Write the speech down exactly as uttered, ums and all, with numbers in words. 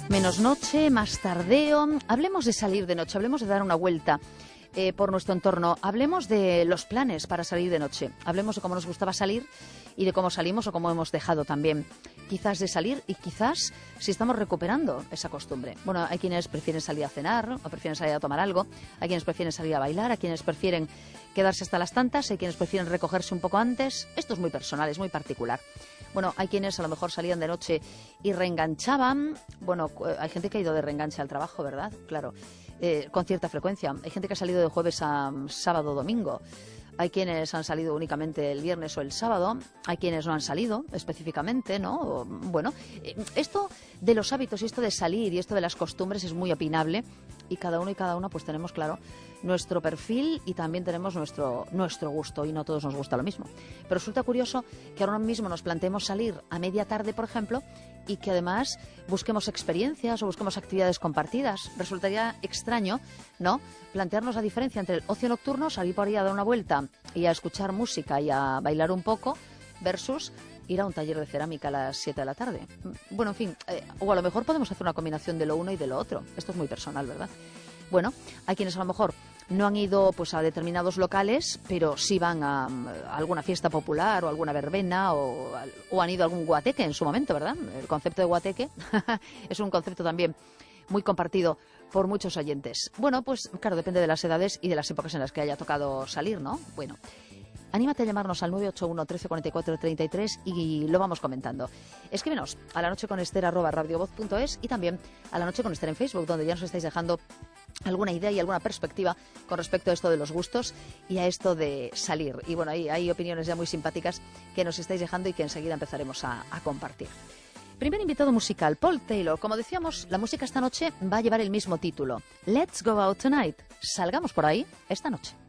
Menos noche, más tardeo. Hablemos de salir de noche, hablemos de dar una vuelta eh, por nuestro entorno. Hablemos de los planes para salir de noche. Hablemos de cómo nos gustaba salir y de cómo salimos o cómo hemos dejado también. Quizás de salir y quizás si estamos recuperando esa costumbre. Bueno, hay quienes prefieren salir a cenar o prefieren salir a tomar algo. Hay quienes prefieren salir a bailar, hay quienes prefieren quedarse hasta las tantas, hay quienes prefieren recogerse un poco antes. Esto es muy personal, es muy particular. Bueno, hay quienes a lo mejor salían de noche y reenganchaban. Bueno, hay gente que ha ido de reenganche al trabajo, ¿verdad? Claro, eh, con cierta frecuencia. Hay gente que ha salido de jueves a um, sábado o domingo. Hay quienes han salido únicamente el viernes o el sábado. Hay quienes no han salido específicamente, ¿no? O, bueno, esto de los hábitos y esto de salir y esto de las costumbres es muy opinable. Y cada uno y cada una pues tenemos claro nuestro perfil y también tenemos nuestro, nuestro gusto y no todos nos gusta lo mismo. Pero resulta curioso que ahora mismo nos planteemos salir a media tarde, por ejemplo, y que además busquemos experiencias o busquemos actividades compartidas. Resultaría extraño, ¿no?, plantearnos la diferencia entre el ocio nocturno, salir por ahí a dar una vuelta y a escuchar música y a bailar un poco, versus ir a un taller de cerámica a las siete de la tarde. Bueno, en fin, eh, o a lo mejor podemos hacer una combinación de lo uno y de lo otro. Esto es muy personal, ¿verdad? Bueno, hay quienes a lo mejor no han ido pues a determinados locales, pero sí van a, a alguna fiesta popular o alguna verbena o, o han ido a algún guateque en su momento, ¿verdad? El concepto de guateque es un concepto también muy compartido por muchos oyentes. Bueno, pues claro, depende de las edades y de las épocas en las que haya tocado salir, ¿no? Bueno, anímate a llamarnos al nueve ocho uno, trece cuarenta y cuatro, treinta y tres y lo vamos comentando. Escríbenos a la noche con Ester arroba radiovoz punto es y también a la noche con Ester en Facebook, donde ya nos estáis dejando alguna idea y alguna perspectiva con respecto a esto de los gustos y a esto de salir. Y bueno, hay, hay opiniones ya muy simpáticas que nos estáis dejando y que enseguida empezaremos a, a compartir. Primer invitado musical, Paul Taylor. Como decíamos, la música esta noche va a llevar el mismo título. Let's go out tonight. Salgamos por ahí esta noche.